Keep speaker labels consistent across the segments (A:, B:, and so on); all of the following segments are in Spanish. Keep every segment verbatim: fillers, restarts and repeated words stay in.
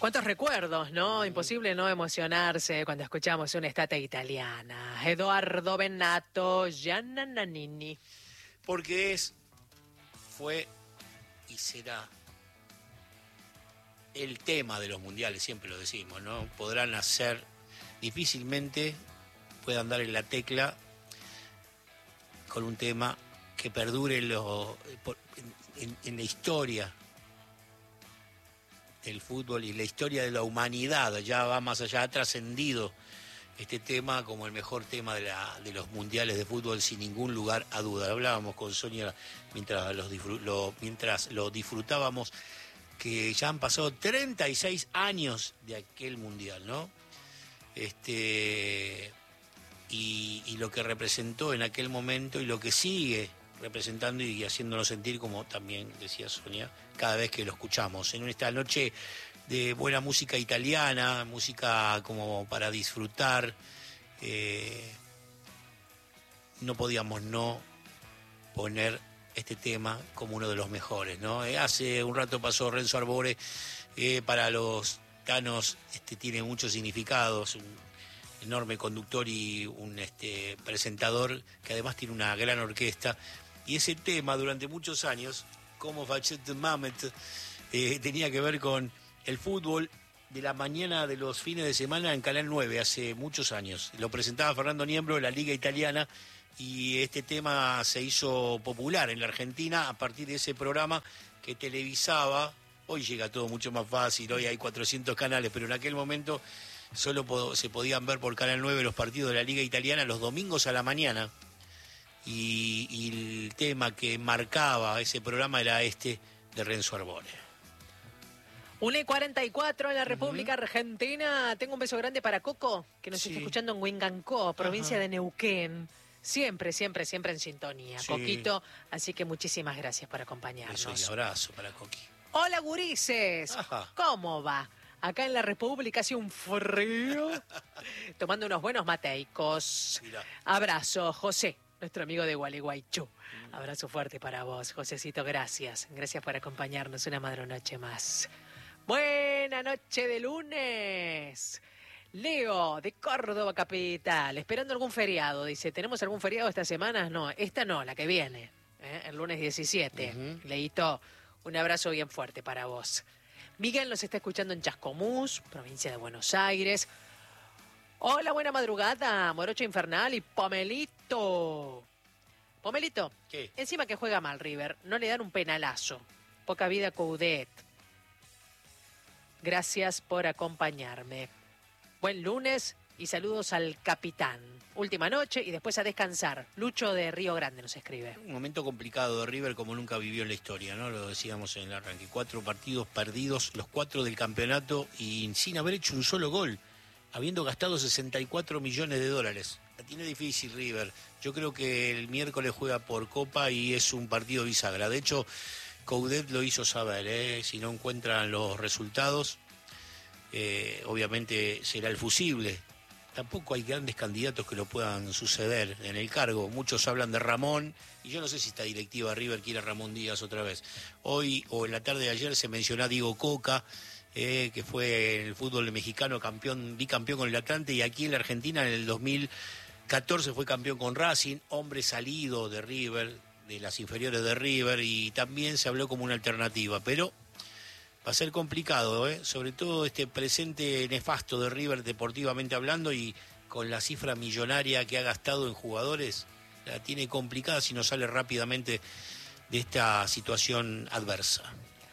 A: Cuántos recuerdos, ¿no? Imposible no emocionarse cuando escuchamos una estate italiana. Edoardo Bennato, Gianna Nannini.
B: Porque es, fue y será el tema de los mundiales, siempre lo decimos, ¿no? Podrán hacer, difícilmente puedan dar en la tecla con un tema que perdure lo, en, en la historia del fútbol y la historia de la humanidad. Ya va más allá, ha trascendido este tema como el mejor tema de, la, de los mundiales de fútbol, sin ningún lugar a duda. Hablábamos con Sonia mientras, los disfrut, lo, mientras lo disfrutábamos, que ya han pasado treinta y seis años de aquel mundial, ¿no? Este, y, y lo que representó en aquel momento y lo que sigue representando y haciéndonos sentir, como también decía Sonia, cada vez que lo escuchamos. En esta noche de buena música italiana, música como para disfrutar, eh, no podíamos no poner este tema como uno de los mejores, ¿no? Eh, hace un rato pasó Renzo Arbore, eh, para los tanos este, tiene muchos significados, un enorme conductor y un este, presentador que además tiene una gran orquesta, y ese tema durante muchos años, como Facette Mamet, eh, tenía que ver con el fútbol de la mañana de los fines de semana en Canal nueve, hace muchos años. Lo presentaba Fernando Niembro de la Liga Italiana, y este tema se hizo popular en la Argentina a partir de ese programa que televisaba. Hoy llega todo mucho más fácil, hoy hay cuatrocientos canales, pero en aquel momento solo po- se podían ver por Canal nueve los partidos de la Liga Italiana los domingos a la mañana, y, y el tema que marcaba ese programa era este de Renzo Arbore.
A: una y cuarenta y cuatro en la República uh-huh. Argentina. Tengo un beso grande para Coco, que nos
B: Sí.
A: está escuchando en Huingancó, provincia
B: Ajá.
A: de Neuquén. Siempre, siempre, siempre en sintonía,
B: Sí.
A: Coquito. Así que muchísimas gracias por acompañarnos.
B: Beso y abrazo para Coqui.
A: Hola, gurises.
B: Ajá.
A: ¿Cómo va? Acá en la República hace un frío. Tomando unos buenos mateicos.
B: Mirá.
A: Abrazo, José, nuestro amigo de Gualeguaychú. Abrazo fuerte para vos, Josecito. Gracias. Gracias por acompañarnos una madronoche más. Buena noche de lunes. Leo, de Córdoba capital, esperando algún feriado. Dice, ¿tenemos algún feriado esta semana? No, esta no, la que viene, ¿eh? El lunes diecisiete. Uh-huh. Leito, un abrazo bien fuerte para vos. Miguel nos está escuchando en Chascomús, provincia de Buenos Aires. Hola, buena madrugada, Morocho Infernal y Pomelito. Pomelito,
B: ¿Qué?
A: Encima que juega mal River, no le dan un penalazo. Poca vida Coudet. Gracias por acompañarme. Buen lunes y saludos al capitán. Última noche y después a descansar. Lucho de Río Grande nos escribe.
B: Un momento complicado de River como nunca vivió en la historia, ¿no? Lo decíamos en el arranque. Cuatro partidos perdidos, los cuatro del campeonato, y sin haber hecho un solo gol, habiendo gastado sesenta y cuatro millones de dólares. La tiene difícil River. Yo creo que el miércoles juega por Copa y es un partido bisagra. De hecho, Coudet lo hizo saber, ¿eh? Si no encuentran los resultados, Eh, obviamente será el fusible. Tampoco hay grandes candidatos que lo puedan suceder en el cargo. Muchos hablan de Ramón, y yo no sé si esta directiva de River quiere a Ramón Díaz otra vez. Hoy o en la tarde de ayer se mencionó a Diego Coca, eh, que fue en el fútbol mexicano campeón, bicampeón con el Atlante, y aquí en la Argentina en el dos mil catorce fue campeón con Racing, hombre salido de River, de las inferiores de River, y también se habló como una alternativa, pero va a ser complicado, ¿eh? Sobre todo este presente nefasto de River deportivamente hablando, y con la cifra millonaria que ha gastado en jugadores, la tiene complicada si no sale rápidamente de esta situación adversa.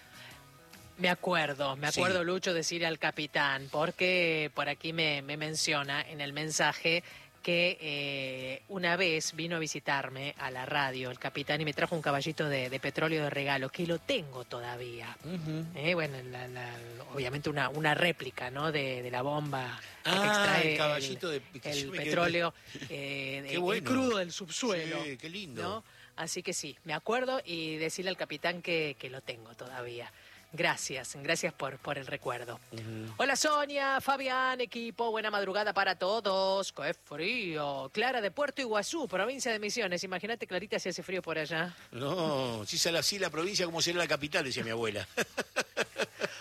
A: Me acuerdo, me acuerdo,
B: Sí.
A: Lucho, decir al capitán, porque por aquí me, me menciona en el mensaje que eh, una vez vino a visitarme a la radio el capitán y me trajo un caballito de, de petróleo de regalo, que lo tengo todavía.
B: Uh-huh.
A: Eh, bueno, la, la, obviamente una, una réplica, ¿no? de, de la bomba
B: Ah,
A: que extrae
B: el caballito
A: el,
B: de que
A: el
B: yo me quedé-
A: petróleo eh,
B: Qué
A: el
B: bueno.
A: crudo del subsuelo.
B: Sí, qué lindo.
A: ¿No? Así que sí, me acuerdo, y decirle al capitán que, que lo tengo todavía. Gracias, gracias por, por el recuerdo.
B: Uh-huh.
A: Hola Sonia, Fabián, equipo, buena madrugada para todos. ¡Qué frío! Clara de Puerto Iguazú, provincia de Misiones. Imagínate, Clarita, si hace frío por allá.
B: No, si sale así la provincia, ¿cómo será la capital? Decía mi abuela.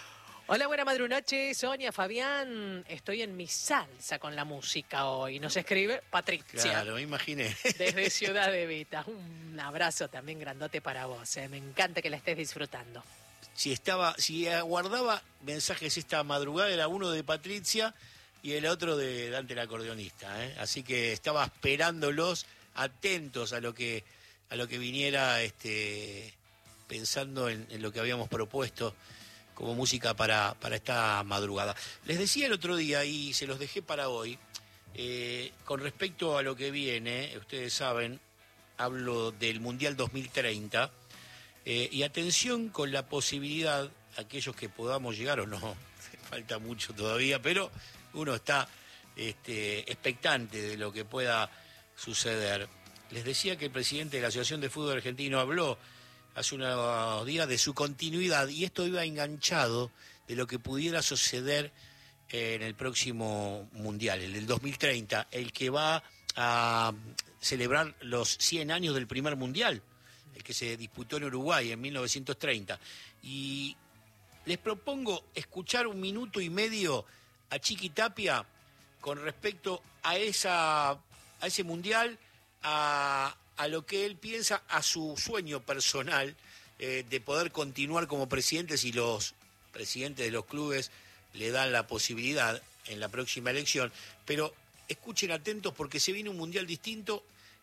A: Hola, buena madrunoche, Sonia, Fabián. Estoy en mi salsa con la música hoy. Nos escribe Patricia.
B: Claro, me imaginé.
A: Desde Ciudad de Vita. Un abrazo también grandote para vos. ¿eh? Me encanta que la estés disfrutando.
B: Si estaba, si aguardaba mensajes esta madrugada, era uno de Patricia y el otro de Dante el acordeonista. ¿eh? Así que estaba esperándolos, atentos a lo que, a lo que viniera, este, pensando en, en lo que habíamos propuesto como música para, para esta madrugada. Les decía el otro día, y se los dejé para hoy, eh, con respecto a lo que viene, ustedes saben, hablo del Mundial dos mil treinta, eh, y atención con la posibilidad, aquellos que podamos llegar o no, falta mucho todavía, pero uno está este, expectante de lo que pueda suceder. Les decía que el presidente de la Asociación de Fútbol Argentino habló hace unos días de su continuidad, y esto iba enganchado de lo que pudiera suceder en el próximo Mundial, el del dos mil treinta, el que va a celebrar los cien años del primer Mundial, el que se disputó en Uruguay en mil novecientos treinta. Y les propongo escuchar un minuto y medio a Chiqui Tapia con respecto a, esa, a ese Mundial, a... a lo que él piensa, a su sueño personal eh, de poder continuar como presidente si los presidentes de los clubes le dan la posibilidad en la próxima elección. Pero escuchen atentos porque se viene un mundial distinto